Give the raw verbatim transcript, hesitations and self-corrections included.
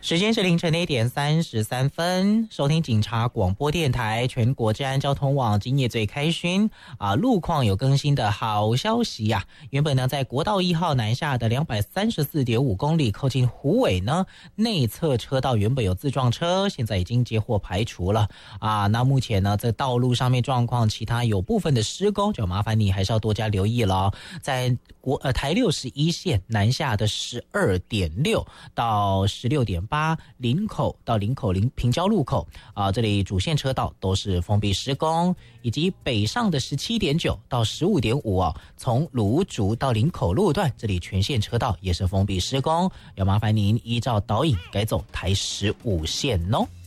时间是凌晨的一点三十三分，收听警察广播电台全国治安交通网今夜最开勋啊，路况有更新的好消息呀、啊！原本呢，在国道一号南下的两百三十四点五公里靠近虎尾呢，内侧车道原本有自撞车，现在已经接获排除了啊。那目前呢，在道路上面状况，其他有部分的施工，就麻烦你还是要多加留意了、哦。在国呃台六十一线南下的十二点六到十六点八。林口到林口林平交路口啊，这里主线车道都是封闭施工，以及北上的十七点九到十五点五哦，从芦竹到林口路段，这里全线车道也是封闭施工，要麻烦您依照导引改走台十五线哦。